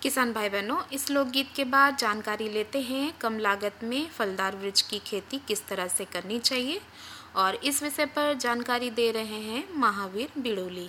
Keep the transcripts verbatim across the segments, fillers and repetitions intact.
किसान भाई बहनों, इस लोकगीत के बाद जानकारी लेते हैं कम लागत में फलदार वृक्ष की खेती किस तरह से करनी चाहिए। और इस विषय पर जानकारी दे रहे हैं महावीर बिड़ोली।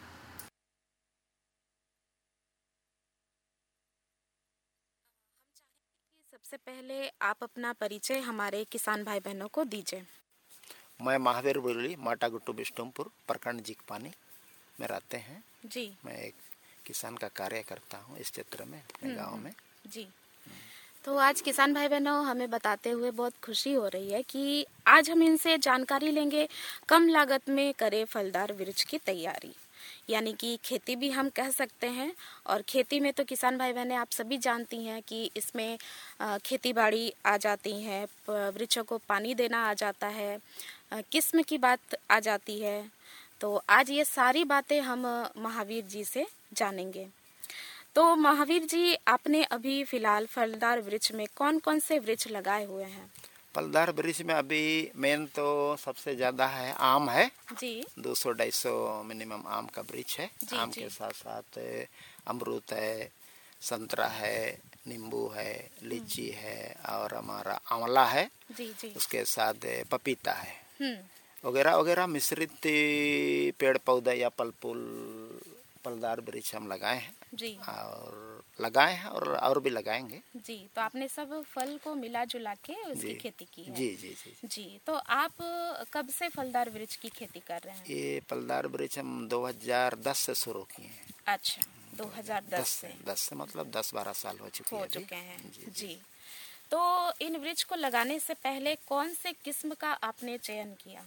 सबसे पहले आप अपना परिचय हमारे किसान भाई बहनों को दीजिए। मैं महावीर बिड़ोली, माटागुट्टू बिष्टुमपुर प्रखंड जिकपानी में रहते हैं जी। मैं एक किसान का कार्य करता हूँ इस क्षेत्र में, अपने गांव में। जी। तो आज किसान भाई बहनों, हमें बताते हुए बहुत खुशी हो रही है कि आज हम इनसे जानकारी लेंगे कम लागत में करें फलदार वृक्ष की तैयारी, यानी कि खेती भी हम कह सकते हैं। और खेती में तो किसान भाई बहनें आप सभी जानती हैं कि इसमें खेती बाड़ी आ जाती है, वृक्षों को पानी देना आ जाता है, किस्म की बात आ जाती है। तो आज ये सारी बातें हम महावीर जी से जानेंगे। तो महावीर जी, आपने अभी फिलहाल फलदार वृक्ष में कौन कौन से वृक्ष लगाए हुए हैं? फलदार वृक्ष में अभी मेन तो सबसे ज़्यादा है आम है जी। दो सौ ढाई सौ मिनिमम आम का वृक्ष है। जी, आम जी। के साथ साथ अमरूद है, संतरा है, नींबू है, लीची है और हमारा आंवला है। जी, जी। उसके साथ पपीता है हम्म वगैरह वगैरह मिश्रित पेड़ पौधा या फल फूल फलदार वृक्ष हम लगाए हैं। जी। और लगाए हैं और और भी लगाएंगे। जी, तो आपने सब फल को मिला जुला के उसकी खेती की है। जी जी जी जी, तो आप कब से फलदार वृक्ष की खेती कर रहे हैं? ये फलदार वृक्ष हम दो हज़ार दस से शुरू किए हैं। अच्छा, दो हज़ार दस से दस से मतलब दस बारह साल हो चुके हो हैं चुके हैं। जी, जी, जी।, जी। तो इन वृक्ष को लगाने से पहले कौन से किस्म का आपने चयन किया?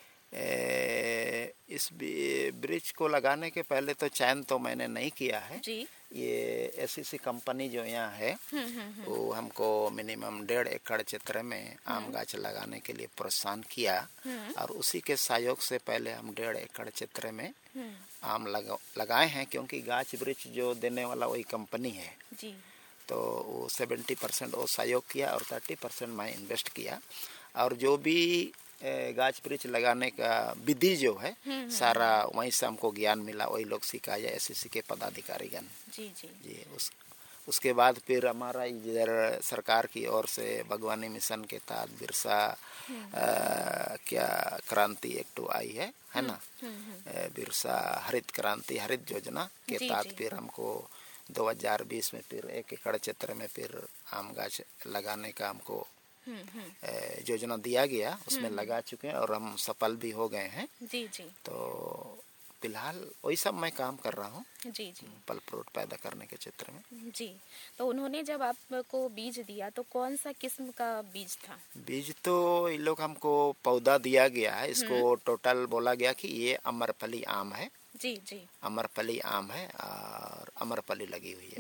ए, इस वृक्ष को लगाने के पहले तो चयन तो मैंने नहीं किया है जी। ये ऐसी सी कंपनी जो यहाँ है हम्म हम्म वो हमको मिनिमम डेढ़ एकड़ क्षेत्र में आम गाछ लगाने के लिए प्रोत्साहन किया। और उसी के सहयोग से पहले हम डेढ़ एकड़ क्षेत्र में आम लगा लगाए हैं, क्योंकि गाछ वृक्ष जो देने वाला वही कंपनी है। जी। तो वो सेवेंटी परसेंट वो सहयोग किया और थर्टी परसेंट मैं इन्वेस्ट किया। और जो भी गाछ वृक्ष लगाने का विधि जो है सारा वहीं से हमको ज्ञान मिला, वही लोग सिखाया एसएससी के पदाधिकारीगण। जी जी जी उस उसके बाद फिर हमारा इधर सरकार की ओर से बागवानी मिशन के तहत बिरसा आ, क्या क्रांति एक तो आई है है ना, बिरसा हरित क्रांति हरित योजना के तहत फिर हमको दो हज़ार बीस में फिर एक एकड़ क्षेत्र में फिर आम गाछ लगाने का हमको योजना दिया गया। उसमें लगा चुके हैं और हम सफल भी हो गए हैं। जी जी। तो फिलहाल वही सब मैं काम कर रहा हूँ। जी जी। फल फ्रूट पैदा करने के क्षेत्र में। जी, तो उन्होंने जब आपको बीज दिया तो कौन सा किस्म का बीज था? बीज तो ये लोग हमको पौधा दिया गया है, इसको टोटल बोला गया कि ये अमरफली आम है। जी जी। अमरफली आम है और अमरफली लगी हुई है।